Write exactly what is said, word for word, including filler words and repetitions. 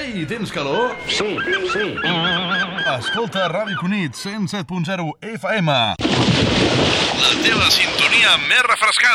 Ei, tens calor? Sí, sí. Escolta Ràdio Cunit, cent set punt zero F M. La teva sintonia més refrescant.